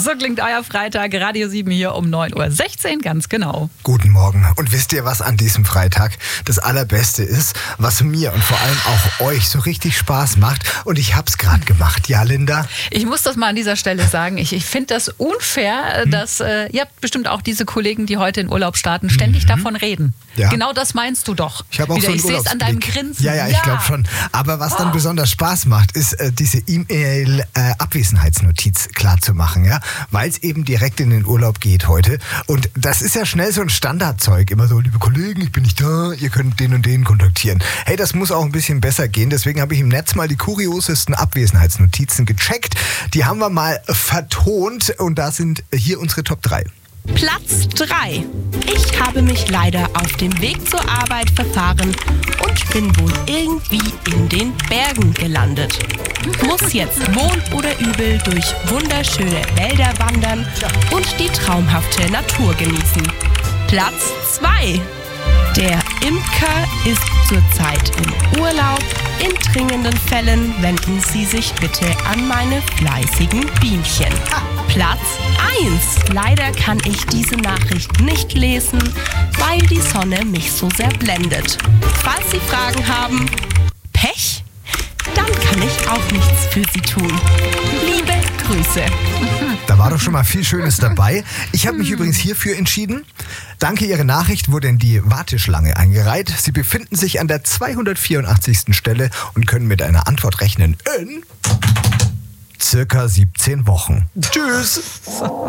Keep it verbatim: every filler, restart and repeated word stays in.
So klingt euer Freitag, Radio sieben hier um neun Uhr sechzehn, ganz genau. Guten Morgen. Und wisst ihr, was an diesem Freitag das Allerbeste ist? Was mir und vor allem auch euch so richtig Spaß macht. Und ich hab's gerade gemacht. Ja, Linda? Ich muss das mal an dieser Stelle sagen. Ich, ich finde das unfair, hm. dass äh, ihr habt bestimmt auch diese Kollegen, die heute in Urlaub starten, ständig mhm. davon reden. Ja. Genau das meinst du doch. Ich habe auch Wieder, so einen ich sehe es an deinem Grinsen. Ja, ja, ich ja. glaube schon. Aber was dann oh. besonders Spaß macht, ist äh, diese E-Mail-Abwesenheitsnotiz äh, klar zu machen, ja, weil es eben direkt in den Urlaub geht heute. Und das ist ja schnell so ein Standardzeug. Immer so, liebe Kollegen, ich bin nicht da, ihr könnt den und den kontaktieren. Hey, das muss auch ein bisschen besser gehen. Deswegen habe ich im Netz mal die kuriosesten Abwesenheitsnotizen gecheckt. Die haben wir mal vertont und da sind hier unsere Top drei. Platz drei. Ich habe mich leider auf dem Weg zur Arbeit verfahren und bin wohl irgendwie in den Bergen gelandet. Muss jetzt wohl oder übel durch wunderschöne Wälder wandern und die traumhafte Natur genießen. Platz zwei. Der Imker ist zurzeit im Urlaub. In dringenden Fällen wenden Sie sich bitte an meine fleißigen Bienchen. Platz eins. Leider kann ich diese Nachricht nicht lesen, weil die Sonne mich so sehr blendet. Falls Sie Fragen haben, Pech? Dann kann ich auch nichts für Sie tun. Liebe Grüße. Da war doch schon mal viel Schönes dabei. Ich habe mich übrigens hierfür entschieden. Danke, Ihre Nachricht wurde in die Warteschlange eingereiht. Sie befinden sich an der zweihundertvierundachtzigsten Stelle und können mit einer Antwort rechnen in circa siebzehn Wochen. Tschüss.